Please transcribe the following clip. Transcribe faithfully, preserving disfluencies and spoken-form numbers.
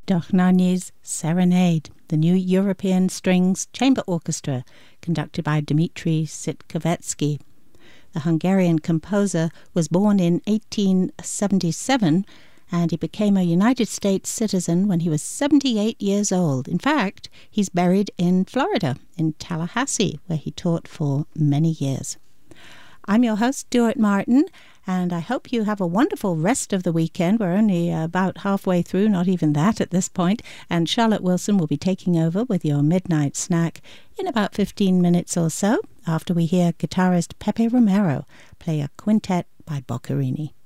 Dochnani's Serenade, the new European Strings Chamber Orchestra, conducted by Dmitri Sitkovetsky. The Hungarian composer was born in eighteen seventy-seven, and he became a United States citizen when he was seventy-eight years old. In fact, he's buried in Florida, in Tallahassee, where he taught for many years. I'm your host, Stuart Martin, and I hope you have a wonderful rest of the weekend. We're only about halfway through, not even that at this point, and Charlotte Wilson will be taking over with your midnight snack in about fifteen minutes or so, after we hear guitarist Pepe Romero play a quintet by Boccherini.